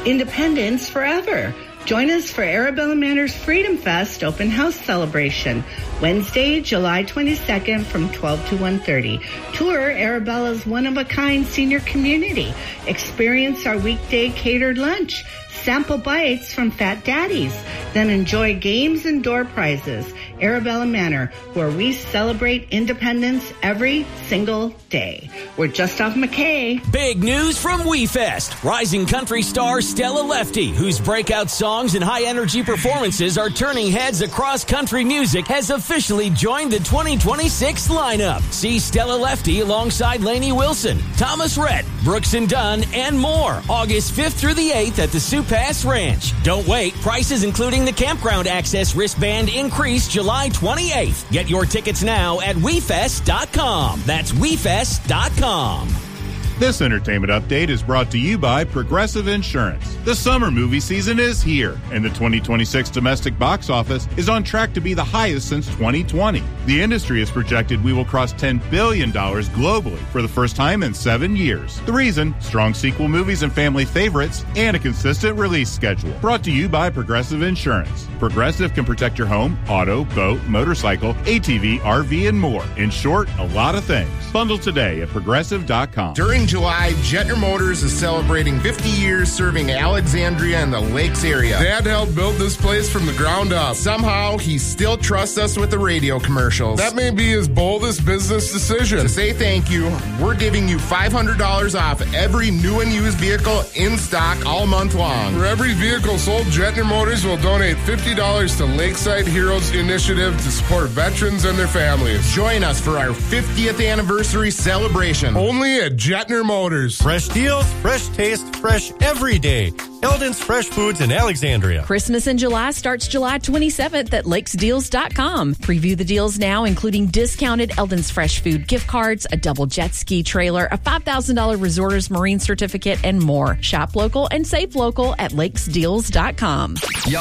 Independence forever. Join us for Arabella Manor's Freedom Fest open house celebration, Wednesday, July 22nd from 12 to 1:30. Tour Arabella's one-of-a-kind senior community. Experience our weekday catered lunch. Sample bites from Fat Daddies. Then enjoy games and door prizes. Arabella Manor, where we celebrate independence every single day. We're just off McKay. Big news from WeFest. Rising country star Stella Lefty, whose breakout songs and high-energy performances are turning heads across country music, has officially joined the 2026 lineup. See Stella Lefty alongside Lainey Wilson, Thomas Rhett, Brooks and Dunn, and more. August 5th through the 8th at the Sioux Pass Ranch. Don't wait. Prices including the campground access wristband increase July 28th. Get your tickets now at WeFest.com. That's WeFest.com. This entertainment update is brought to you by Progressive Insurance. The summer movie season is here, and the 2026 domestic box office is on track to be the highest since 2020. The industry has projected we will cross $10 billion globally for the first time in 7 years. The reason? Strong sequel movies and family favorites, and a consistent release schedule. Brought to you by Progressive Insurance. Progressive can protect your home, auto, boat, motorcycle, ATV, RV, and more. In short, a lot of things. Bundle today at Progressive.com. During July, Jetner Motors is celebrating 50 years serving Alexandria and the Lakes area. Dad helped build this place from the ground up. Somehow, he still trusts us with the radio commercials. That may be his boldest business decision. To say thank you, we're giving you $500 off every new and used vehicle in stock all month long. For every vehicle sold, Jetner Motors will donate $50 to Lakeside Heroes Initiative to support veterans and their families. Join us for our 50th anniversary celebration. Only at Jetner Motors. Fresh deals, fresh taste, fresh every day. Eldon's Fresh Foods in Alexandria. Christmas in July starts July 27th at lakesdeals.com. Preview the deals now, including discounted Eldon's Fresh Food gift cards, a double jet ski trailer, a $5,000 Resorters Marine certificate, and more. Shop local and save local at lakesdeals.com.